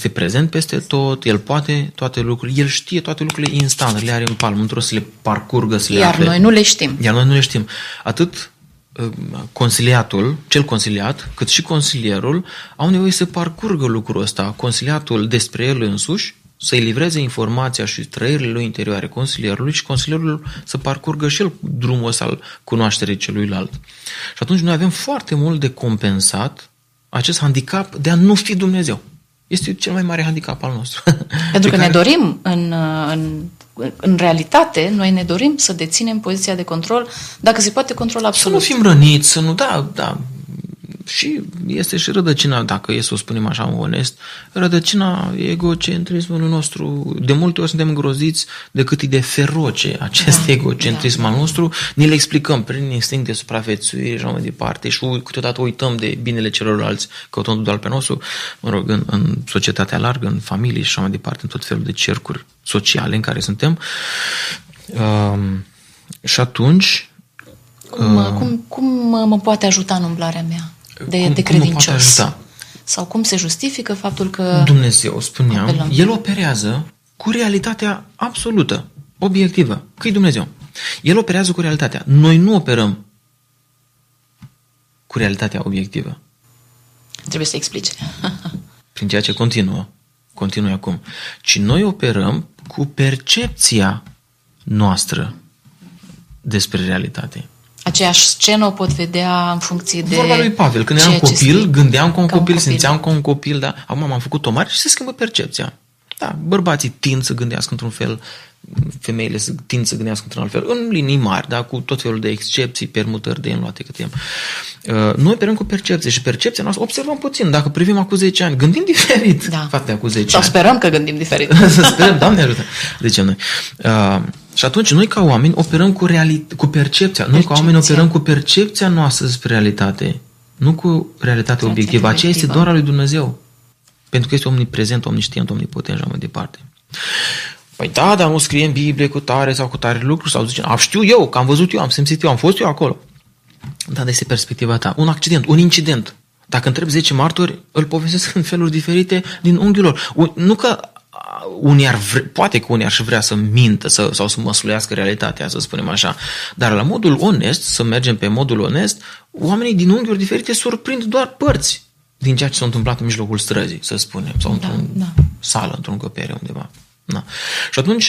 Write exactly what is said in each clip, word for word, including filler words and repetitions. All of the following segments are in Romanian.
este prezent peste tot, El poate toate lucrurile, El știe toate lucrurile instant, le are în palmă, nu trebuie să le parcurgă, să le Iar afle. noi nu le știm. Iar noi nu le știm. Atât consiliatul, cel consiliat, cât și consilierul au nevoie să parcurgă lucrul ăsta, consiliatul despre el însuși, să-i livreze informația și trăirile lui interioare consilierului și consilierul să parcurgă și el drumul ăsta al cunoașterii celuilalt. Și atunci noi avem foarte mult de compensat acest handicap de a nu fi Dumnezeu. Este cel mai mare handicap al nostru. Pentru că care... ne dorim, în, în, în realitate, noi ne dorim să deținem poziția de control, dacă se poate control absolut. Să nu fim răniți, să nu, da, da. Și este și rădăcina, dacă e să o spunem așa onest, rădăcina egocentrismului nostru. De multe ori suntem îngroziți de cât e de feroce acest da, egocentrism da, al nostru. Ne le explicăm prin instinct de supraviețuire și așa mai departe și câteodată uităm de binele celorlalți, căutând doar pe nostru, mă rog, în, în societatea largă, în familie și așa mai departe, în tot felul de cercuri sociale în care suntem. Uh, și atunci... Cum, uh, cum, cum mă poate ajuta în umblarea mea? De, cum, de credincios. Cum sau cum se justifică faptul că... Dumnezeu, spuneam, apelăm. El operează cu realitatea absolută, obiectivă, că e Dumnezeu. El operează cu realitatea. Noi nu operăm cu realitatea obiectivă. Trebuie să explici. Prin ceea ce continuă, continuă acum. Ci noi operăm cu percepția noastră despre realitate. Aceeași scenă o pot vedea în funcție de... Vorba lui Pavel, când eram copil, gândeam ca un copil, copil, simțeam ca un copil, dar acum m-am făcut o mare și se schimbă percepția. Da, bărbații tind să gândească într-un fel, femeile tind să gândească într-un alt fel, în linii mari, da, cu tot felul de excepții, permutări de înluate cât e. Uh, noi operăm cu percepție și percepția noastră, observăm puțin, dacă privim acum zece ani, gândim diferit da. față de acum zece Sau ani. Sau sperăm că gândim diferit. Să sperăm, Doamne ajută, zicem noi. Uh, Și atunci noi ca oameni operăm cu, reali- cu percepția. Noi percepția. ca oameni operăm cu percepția noastră despre realitate. Nu cu realitatea obiectivă. Aceea este doar a lui Dumnezeu. Pentru că este omniprezent, omniștient, omnipotent și așa mai departe. Păi da, dar nu scrie în Biblie cu tare sau cu tare lucruri sau zice, a, știu eu, că am văzut eu, am simțit eu, am fost eu acolo. Da, dar este perspectiva ta. Un accident, un incident. Dacă întrebi zece martori, îl povestesc în feluri diferite din unghiul lor. Nu că unii ar vre, poate că unii ar și vrea să mintă să, sau să măsluiască realitatea, să spunem așa, dar la modul onest, să mergem pe modul onest, oamenii din unghiuri diferite surprind doar părți din ceea ce s-a întâmplat în mijlocul străzii, să spunem, sau într-o da, da. sală, într-o încăpere undeva. Da. Și atunci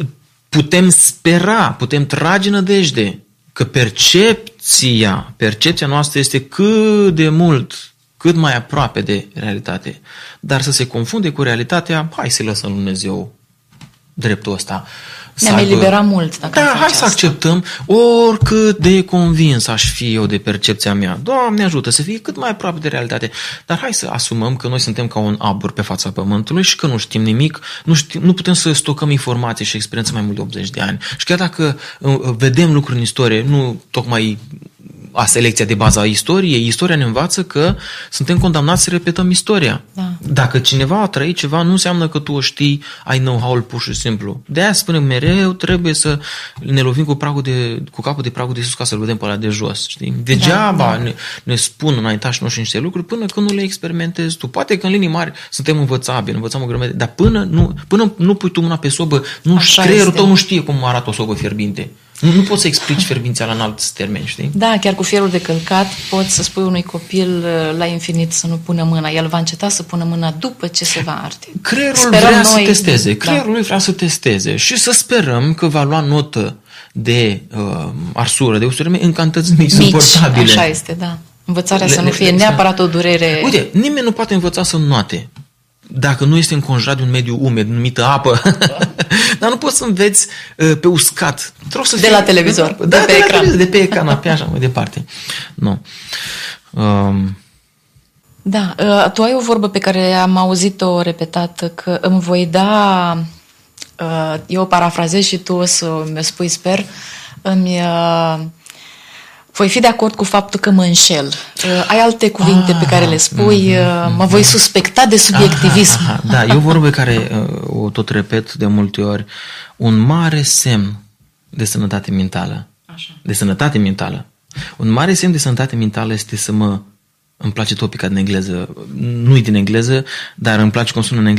putem spera, putem trage nădejde că percepția, percepția noastră este cât de mult, cât mai aproape de realitate. Dar să se confunde cu realitatea, hai să lăsăm Dumnezeu dreptul ăsta. Ne-am eliberat mult. Dacă da, hai asta. să acceptăm oricât de convins aș fi eu de percepția mea. Doamne ajută să fie cât mai aproape de realitate. Dar hai să asumăm că noi suntem ca un abur pe fața pământului și că nu știm nimic, nu, știm, nu putem să stocăm informații și experiență mai mult de optzeci de ani. Și chiar dacă vedem lucruri în istorie, nu tocmai a selecția de bază a istoriei, istoria ne învață că suntem condamnați să repetăm istoria. Da. Dacă cineva a trăit ceva, nu înseamnă că tu o știi, ai know-how-ul pur și simplu. De aia spunem mereu, trebuie să ne lovim cu, pragul de, cu capul de pragul de sus ca să-l vedem pe ăla de jos. Știi? Degeaba da, da. Ne, ne spun înaintașii noștri niște lucruri până când nu le experimentezi tu. Poate că în linii mari suntem învățabili, învățăm o grămadă, dar până nu, până nu pui tu mâna pe sobă, nu, creierul tău nu știe cum arată o sobă fierbinte. Nu, nu poți să explici fierbințea la în alți termeni, știi? Da, chiar cu fierul de călcat poți să spui unui copil la infinit să nu pună mâna. El va înceta să pună mâna după ce se va arde. Creierul sperăm vrea noi, să testeze. Creierul da. lui vrea să testeze și să sperăm că va lua notă de uh, arsură, de usurime în cantități mici, suportabile. Așa este, da. Învățarea le, să nu fie le, neapărat o durere... Uite, nimeni nu poate învăța să noate dacă nu este înconjurat de un mediu umed, numită apă. Dar nu poți să înveți uh, pe uscat. Să de fie, la televizor, da, de, de pe de ecran. La, de pe ecran, pe așa, mai departe. Nu. Um. Da, uh, tu ai o vorbă pe care am auzit-o repetată, că îmi voi da, uh, eu o parafrazez și tu o să mi-o spui, sper, îmi... Uh, voi fi de acord cu faptul că mă înșel. Uh, ai alte cuvinte ah, pe care le spui, uh, uh, mă voi suspecta de subiectivism. Aha, aha, da, e o vorbă care uh, o tot repet de multe ori. Un mare semn de sănătate mentală. Așa. De sănătate mentală. Un mare semn de sănătate mentală este să mă... Îmi place topica din engleză. Nu-i din engleză, dar îmi place cum sună în engleză.